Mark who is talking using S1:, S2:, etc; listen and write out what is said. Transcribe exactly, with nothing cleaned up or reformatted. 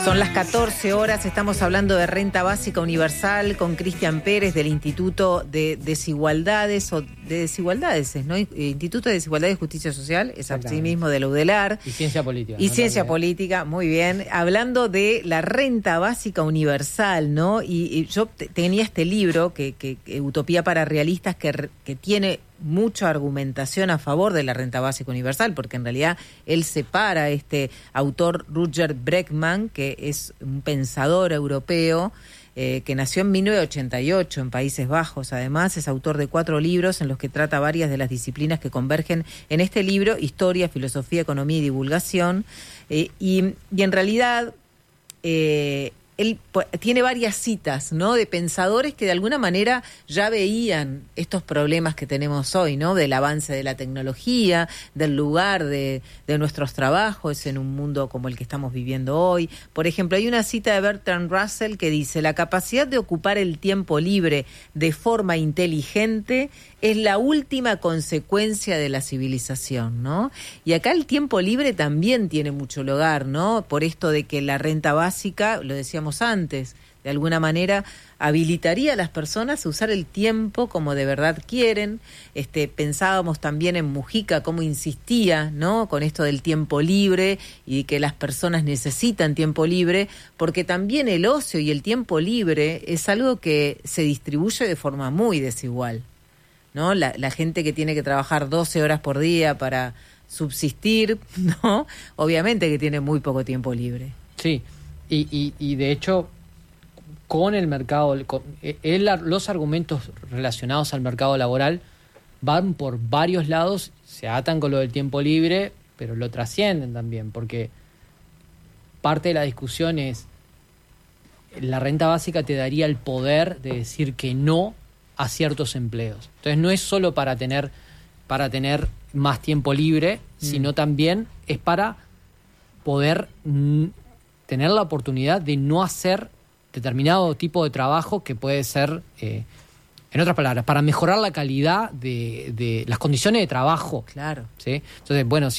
S1: Son las catorce horas, estamos hablando de renta básica universal con Cristian Pérez del Instituto de Desigualdades, o de Desigualdades, ¿no? Instituto de Desigualdades y Justicia Social, es así mismo de la U D E L A R.
S2: Y Ciencia Política.
S1: Y
S2: ¿no?
S1: Ciencia Política, muy bien. Hablando de la renta básica universal, ¿no? Y, y yo te, tenía este libro, que, que, que Utopía para Realistas, que, que tiene mucha argumentación a favor de la renta básica universal, porque en realidad él separa, este autor Rutger Bregman, que es un pensador europeo, eh, que nació en mil novecientos ochenta y ocho en Países Bajos. Además, es autor de cuatro libros en los que trata varias de las disciplinas que convergen en este libro: historia, filosofía, economía y divulgación. Eh, y, y en realidad eh, él tiene varias citas, ¿no?, de pensadores que de alguna manera ya veían estos problemas que tenemos hoy, ¿no?, del avance de la tecnología, del lugar de, de nuestros trabajos en un mundo como el que estamos viviendo hoy. Por ejemplo, hay una cita de Bertrand Russell que dice: la capacidad de ocupar el tiempo libre de forma inteligente es la última consecuencia de la civilización, ¿no? Y acá el tiempo libre también tiene mucho lugar, ¿no? Por esto de que la renta básica, lo decíamos antes, de alguna manera habilitaría a las personas a usar el tiempo como de verdad quieren. Este, pensábamos también en Mujica, cómo insistía, ¿no?, con esto del tiempo libre y que las personas necesitan tiempo libre, porque también el ocio y el tiempo libre es algo que se distribuye de forma muy desigual, ¿no? La, la gente que tiene que trabajar doce horas por día para subsistir, ¿no?, obviamente que tiene muy poco tiempo libre.
S2: Sí, y, y, y de hecho, con el mercado, con, el, los argumentos relacionados al mercado laboral van por varios lados, se atan con lo del tiempo libre, pero lo trascienden también, porque parte de la discusión es: la renta básica te daría el poder de decir que no a ciertos empleos. Entonces no es solo para tener para tener más tiempo libre, mm. sino también es para poder mm, tener la oportunidad de no hacer determinado tipo de trabajo que puede ser, eh, en otras palabras, para mejorar la calidad de, de las condiciones de trabajo.
S1: Claro.
S2: ¿Sí? Entonces, bueno, si